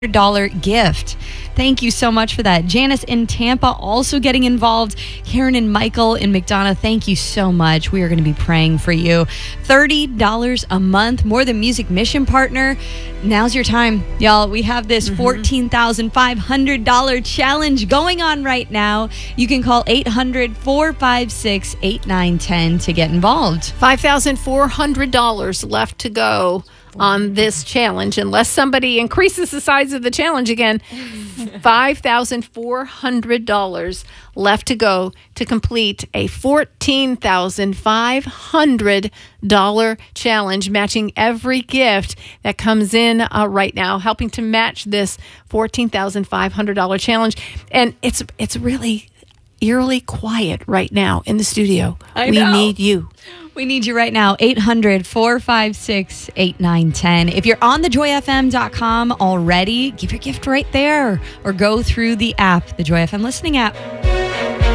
gift. Thank you so much for that. Janice in Tampa also getting involved. Karen and Michael in McDonough, thank you so much. We are going to be praying for you. $30 a month, More Than Music mission partner. Now's your time, y'all. We have this $14,500 challenge going on right now. You can call 800-456-8910 to get involved. $5,400 left to go on this challenge, unless somebody increases the size of the challenge again. $5,400 left to go to complete a $14,500 challenge, matching every gift that comes in right now, helping to match this $14,500 challenge. And it's really eerily quiet right now in the studio. I know. We need you. We need you right now. 800-456-8910. If you're on thejoyfm.com already, give your gift right there or go through the app, the Joy FM listening app.